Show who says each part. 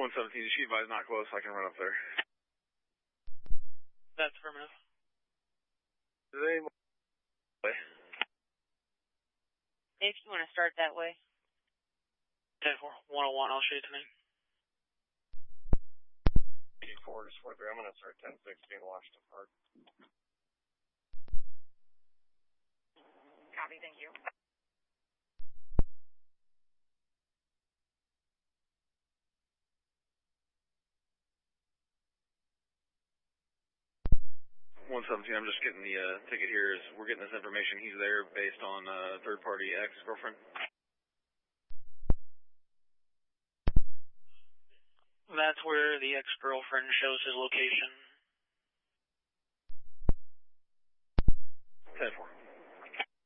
Speaker 1: 117, is she advised not close? I can run up there.
Speaker 2: That's affirmative.
Speaker 1: Is there any more?
Speaker 3: If you want to start that way.
Speaker 2: 10-4, 101, I'll show you tonight.
Speaker 1: 84 to 43, I'm going to start 10-6 being Washington Park.
Speaker 3: Copy, thank you.
Speaker 1: I'm just getting the ticket here. We're getting this information. He's there based on third-party ex-girlfriend.
Speaker 2: That's where the ex-girlfriend shows his location.
Speaker 1: 10-4.